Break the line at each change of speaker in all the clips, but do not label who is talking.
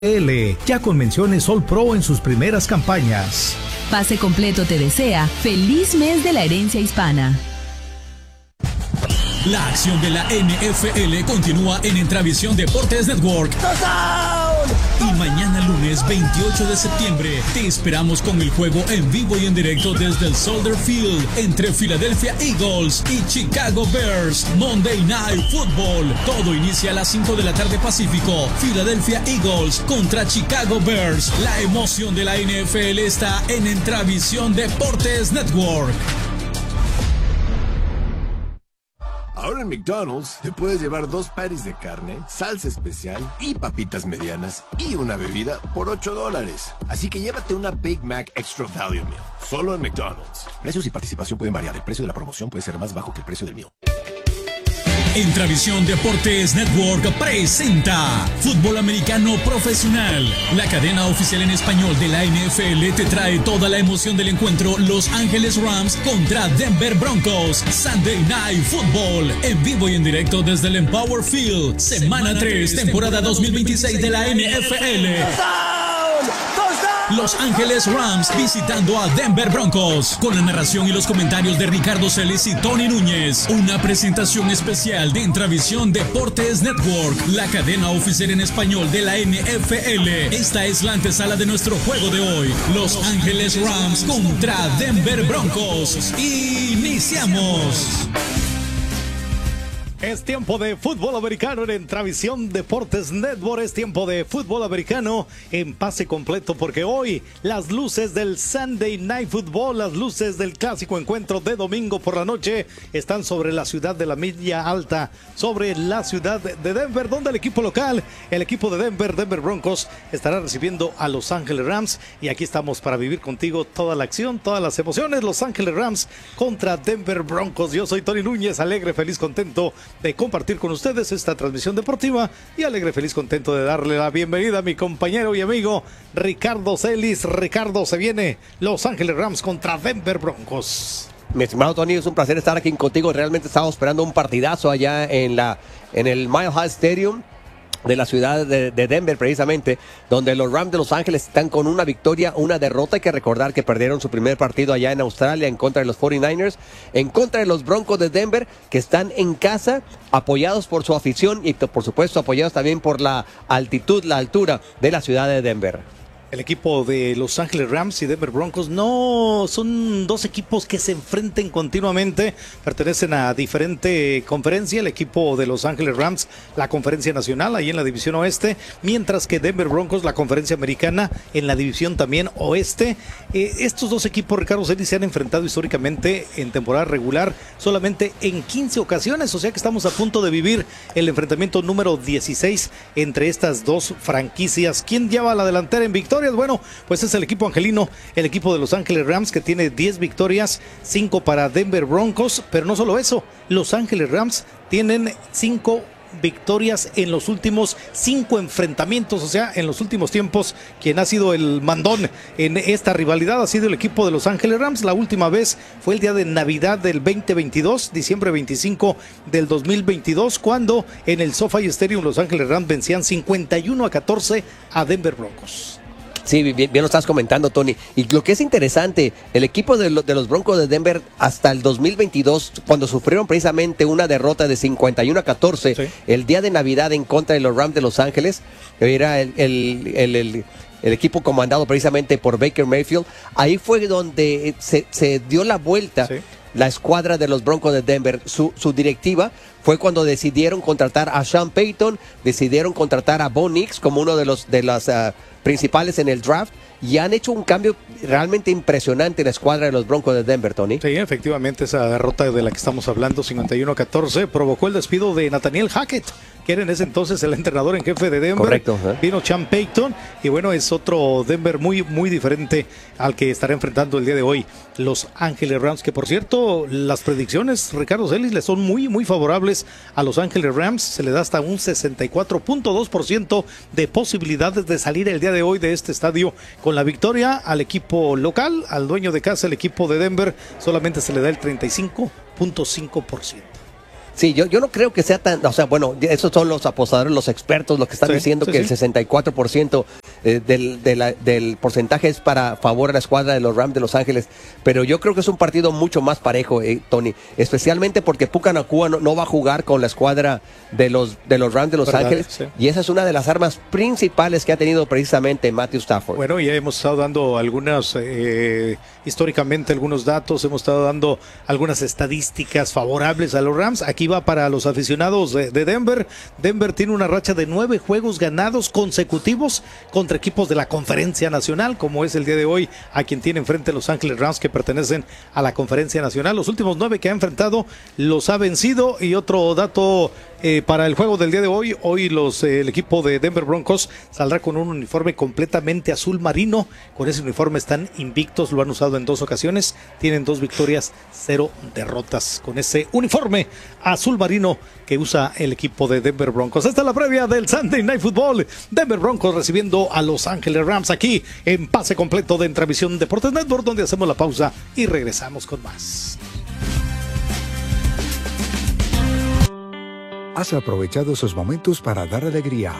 Ya con menciones All Pro en sus primeras campañas.
Pase Completo te desea feliz mes de la herencia hispana.
La acción de la NFL continúa en Entravisión Deportes Network. Y mañana lunes 28 de septiembre te esperamos con el juego en vivo y en directo desde el Soldier Field entre Philadelphia Eagles y Chicago Bears. Monday Night Football. Todo inicia a las 5 de la tarde Pacífico. Philadelphia Eagles contra Chicago Bears. La emoción de la NFL está en Entravisión Deportes Network.
Ahora en McDonald's te puedes llevar 2 patties de carne, salsa especial y papitas medianas y una bebida por $8. Así que llévate una Big Mac Extra Value Meal, solo en McDonald's. Precios y participación pueden variar. El precio de la promoción puede ser más bajo que el precio del meal.
Entravisión Deportes Network presenta Fútbol Americano Profesional. La cadena oficial en español de la NFL te trae toda la emoción del encuentro Los Ángeles Rams contra Denver Broncos. Sunday Night Football, en vivo y en directo desde el Empower Field. Semana 3, temporada 2026 de la NFL. Los Ángeles Rams visitando a Denver Broncos, con la narración y los comentarios de Ricardo Celis y Tony Núñez. Una presentación especial de Entravisión Deportes Network, la cadena oficial en español de la NFL. Esta es la antesala de nuestro juego de hoy. Los Ángeles Rams contra Denver Broncos. ¡Iniciamos!
Es tiempo de fútbol americano en Entravisión Deportes Network. Es tiempo de fútbol americano en pase completo, porque hoy las luces del Sunday Night Football, las luces del clásico encuentro de domingo por la noche, están sobre la ciudad de la Milla Alta, sobre la ciudad de Denver, donde el equipo local, el equipo de Denver Broncos, estará recibiendo a Los Ángeles Rams. Y aquí estamos para vivir contigo toda la acción, todas las emociones. Los Ángeles Rams contra Denver Broncos. Yo soy Tony Núñez, alegre, feliz, contento de compartir con ustedes esta transmisión deportiva, y alegre, feliz, contento de darle la bienvenida a mi compañero y amigo Ricardo Celis. Ricardo, se viene Los Ángeles Rams contra Denver Broncos.
Mi estimado Tony, es un placer estar aquí contigo. Realmente estamos esperando un partidazo allá en el Mile High Stadium de la ciudad de Denver, precisamente, donde los Rams de Los Ángeles están con una victoria, una derrota. Hay que recordar que perdieron su primer partido allá en Australia en contra de los 49ers, en contra de los Broncos de Denver, que están en casa, apoyados por su afición y por supuesto apoyados también por la altitud, la altura de la ciudad de Denver.
El equipo de Los Ángeles Rams y Denver Broncos no son dos equipos que se enfrenten continuamente, pertenecen a diferente conferencia. El equipo de Los Ángeles Rams, la conferencia nacional, ahí en la división oeste, mientras que Denver Broncos, la conferencia americana, en la división también oeste. Estos dos equipos, Ricardo Celis, se han enfrentado históricamente en temporada regular solamente en 15 ocasiones, o sea que estamos a punto de vivir el enfrentamiento número 16 entre estas dos franquicias. ¿Quién lleva la delantera en victoria? Bueno, pues es el equipo angelino, el equipo de Los Ángeles Rams, que tiene 10 victorias, 5 para Denver Broncos. Pero no solo eso, Los Ángeles Rams tienen 5 victorias en los últimos 5 enfrentamientos, o sea, en los últimos tiempos quien ha sido el mandón en esta rivalidad ha sido el equipo de Los Ángeles Rams. La última vez fue el día de Navidad del 2022, diciembre 25 del 2022, cuando en el SoFi Stadium Los Ángeles Rams vencían 51-14 a Denver Broncos.
Sí, bien lo estás comentando, Tony. Y lo que es interesante, el equipo de los Broncos de Denver hasta el 2022, cuando sufrieron precisamente una derrota de 51-14, sí, el día de Navidad en contra de los Rams de Los Ángeles, era el equipo comandado precisamente por Baker Mayfield. Ahí fue donde se dio la vuelta. Sí. La escuadra de los Broncos de Denver, su directiva fue cuando decidieron contratar a Sean Payton, decidieron contratar a Bo Nix como uno de las principales en el draft, y han hecho un cambio realmente impresionante en la escuadra de los Broncos de Denver, Tony.
Sí, efectivamente, esa derrota de la que estamos hablando, 51-14, provocó el despido de Nathaniel Hackett, que era en ese entonces el entrenador en jefe de Denver.
Correcto.
Vino Sean Payton, y bueno, es otro Denver muy, muy diferente al que estará enfrentando el día de hoy Los Ángeles Rams, que por cierto, las predicciones, Ricardo Celis, le son muy, muy favorables a Los Ángeles Rams. Se le da hasta un 64.2% de posibilidades de salir el día de hoy de este estadio con la victoria. Al equipo local, al dueño de casa, el equipo de Denver, solamente se le da el 35.5%.
Sí, yo no creo que sea tan, o sea, bueno, esos son los apostadores, los expertos, los que están diciendo que el 64% del porcentaje es para favor a la escuadra de los Rams de Los Ángeles, pero yo creo que es un partido mucho más parejo, Tony, especialmente porque Puka Nacua no va a jugar con la escuadra de los Rams de Los Ángeles, y esa es una de las armas principales que ha tenido precisamente Matthew Stafford.
Bueno, ya hemos estado dando algunas, históricamente algunos datos, hemos estado dando algunas estadísticas favorables a los Rams. Aquí va para los aficionados de Denver. Denver tiene una racha de 9 juegos ganados consecutivos contra equipos de la Conferencia Nacional, como es el día de hoy, a quien tiene enfrente Los Ángeles Rams, que pertenecen a la Conferencia Nacional. Los últimos 9 que ha enfrentado los ha vencido. Y otro dato para el juego del día de hoy, el equipo de Denver Broncos saldrá con un uniforme completamente azul marino. Con ese uniforme están invictos, lo han usado en 2 ocasiones, tienen 2 victorias, 0 derrotas con ese uniforme azul marino que usa el equipo de Denver Broncos. Esta es la previa del Sunday Night Football. Denver Broncos recibiendo a Los Ángeles Rams aquí en Pase Completo de Entravisión Deportes Network, donde hacemos la pausa y regresamos con más.
Has aprovechado esos momentos para dar alegría,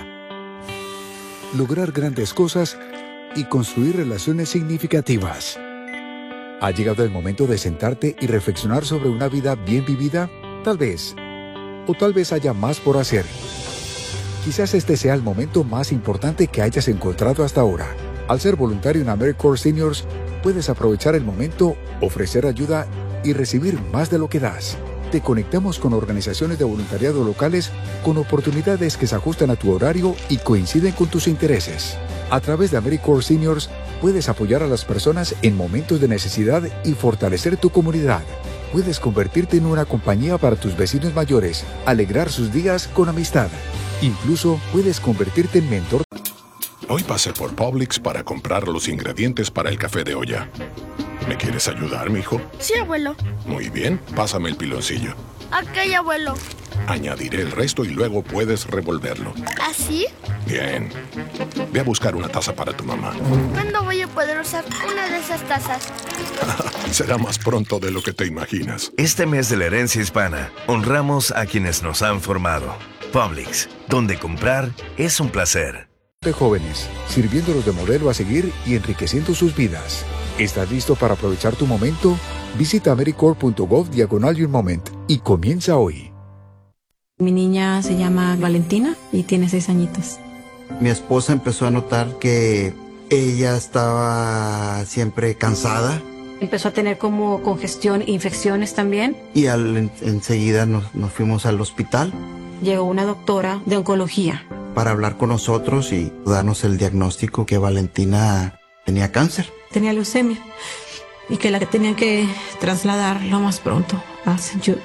lograr grandes cosas y construir relaciones significativas. ¿Ha llegado el momento de sentarte y reflexionar sobre una vida bien vivida? Tal vez. O tal vez haya más por hacer. Quizás este sea el momento más importante que hayas encontrado hasta ahora. Al ser voluntario en AmeriCorps Seniors, puedes aprovechar el momento, ofrecer ayuda y recibir más de lo que das. Te conectamos con organizaciones de voluntariado locales con oportunidades que se ajustan a tu horario y coinciden con tus intereses. A través de AmeriCorps Seniors, puedes apoyar a las personas en momentos de necesidad y fortalecer tu comunidad. Puedes convertirte en una compañía para tus vecinos mayores, alegrar sus días con amistad. Incluso puedes convertirte en mentor.
Hoy pasé por Publix para comprar los ingredientes para el café de olla. ¿Me quieres ayudar, mijo?
Sí, abuelo.
Muy bien, pásame el piloncillo.
Ok, abuelo.
Añadiré el resto y luego puedes revolverlo.
¿Así?
Bien. Ve a buscar una taza para tu mamá.
¿Cuándo voy a poder usar una de esas tazas?
Será más pronto de lo que te imaginas.
Este mes de la herencia hispana, honramos a quienes nos han formado. Publix, donde comprar es un placer.
De jóvenes, sirviéndolos de modelo a seguir y enriqueciendo sus vidas. ¿Estás listo para aprovechar tu momento? Visita americorps.gov/yourmoment y comienza hoy.
Mi niña se llama Valentina y tiene 6 añitos.
Mi esposa empezó a notar que ella estaba siempre cansada.
Empezó a tener como congestión e infecciones también.
Y enseguida nos fuimos al hospital.
Llegó una doctora de oncología
para hablar con nosotros y darnos el diagnóstico que Valentina tenía cáncer.
Tenía leucemia y que la tenían que trasladar lo más pronto a St. Jude.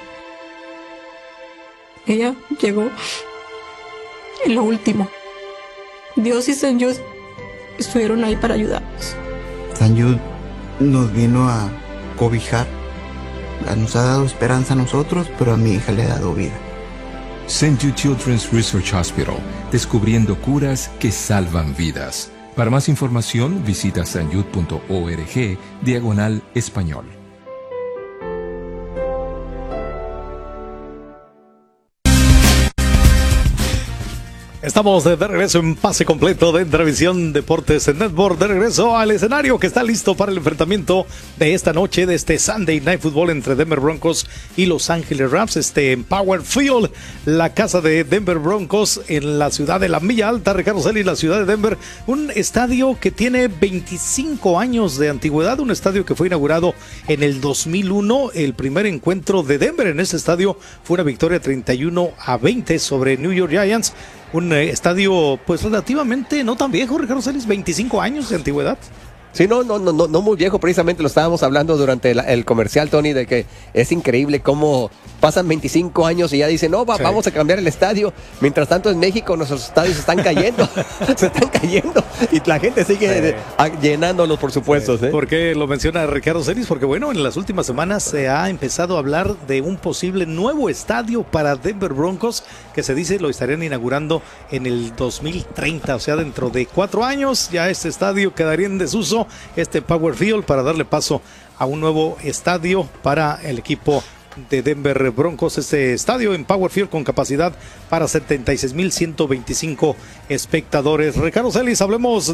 Ella llegó en lo último. Dios y St. Jude estuvieron ahí para ayudarnos.
St. Jude nos vino a cobijar. Nos ha dado esperanza a nosotros, pero a mi hija le ha dado vida.
St. Jude Children's Research Hospital, descubriendo curas que salvan vidas. Para más información, visita sanjud.org/español.
Estamos de regreso en Pase Completo de Entravisión Deportes Network, de regreso al escenario que está listo para el enfrentamiento de esta noche, de este Sunday Night Football entre Denver Broncos y Los Ángeles Rams, en Power Field, la casa de Denver Broncos en la ciudad de la Milla Alta, Ricardo Celis, la ciudad de Denver, un estadio que tiene 25 años de antigüedad, un estadio que fue inaugurado en el 2001, el primer encuentro de Denver en ese estadio fue una victoria 31-20 sobre New York Giants. Un estadio pues relativamente no tan viejo, Ricardo Celis, 25 años de antigüedad.
Sí, no muy viejo, precisamente lo estábamos hablando durante el comercial, Tony, de que es increíble cómo pasan 25 años y ya dicen, no, vamos a cambiar el estadio. Mientras tanto en México nuestros estadios se están cayendo, y la gente sigue llenándolos, por supuesto.
¿Por qué lo menciona Ricardo Celis? Porque bueno, en las últimas semanas se ha empezado a hablar de un posible nuevo estadio para Denver Broncos, que se dice lo estarían inaugurando en el 2030, o sea, dentro de 4 años ya este estadio quedaría en desuso, este Power Field, para darle paso a un nuevo estadio para el equipo de Denver Broncos, este estadio en Power Field con capacidad para 76,125 espectadores. Ricardo Celis, hablemos